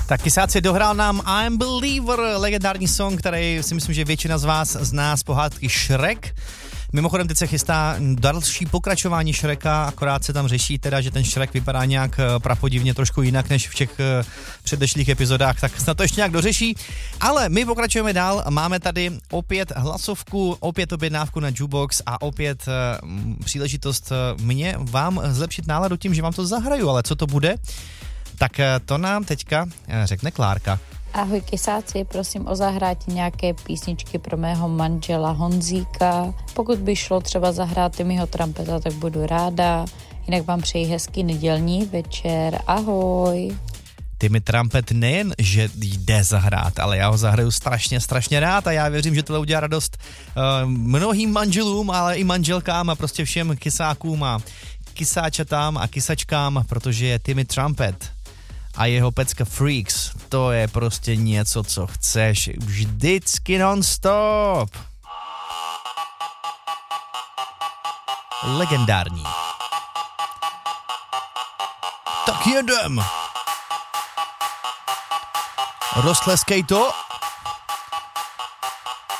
Tak Kysáci dohrál nám I'm Believer, legendární song, který si myslím, že většina z vás zná z pohádky Shrek. Mimochodem teď se chystá další pokračování Shreka, akorát se tam řeší teda, že ten Shrek vypadá nějak prapodivně trošku jinak než v těch předešlých epizodách, tak snad to ještě nějak dořeší. Ale my pokračujeme dál, máme tady opět hlasovku, opět objednávku na Jukebox a opět příležitost vám zlepšit náladu tím, že vám to zahraju, ale co to bude? Tak to nám teďka řekne Klárka. Ahoj Kysáci, prosím o zahrátí nějaké písničky pro mého manžela Honzíka. Pokud by šlo třeba zahrát Timmyho Trumpeta, tak budu ráda. Jinak vám přeji hezký nedělní večer. Ahoj. Timmy Trumpet nejen, že jde zahrát, ale já ho zahraju strašně rád a já věřím, že tohle udělá radost mnohým manželům, ale i manželkám a prostě všem kysákům a kysáčatám a kysačkám, protože je Timmy Trumpet a jeho pecka Freaks, to je prostě něco, co chceš vždycky non-stop. Legendární. Tak jedem. Roztleskej to.